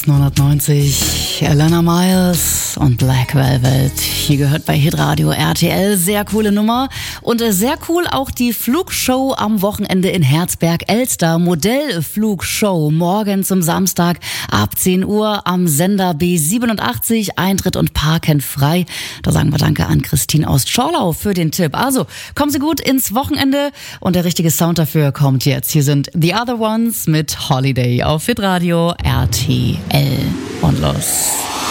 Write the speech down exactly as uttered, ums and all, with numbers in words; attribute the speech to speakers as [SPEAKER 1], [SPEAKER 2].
[SPEAKER 1] neunzehnhundertneunzig, Alana Miles und Black Velvet. Hier gehört bei Hitradio R T L. Sehr coole Nummer. Und sehr cool auch die Flugshow am Wochenende in Herzberg-Elster. Modellflugshow morgen zum Samstag ab zehn Uhr am Sender B siebenundachtzig. Eintritt und Parken frei. Da sagen wir Danke an Christine aus Schorlau für den Tipp. Also, kommen Sie gut ins Wochenende. Und der richtige Sound dafür kommt jetzt. Hier sind The Other Ones mit Holiday auf Hitradio R T L. Und los.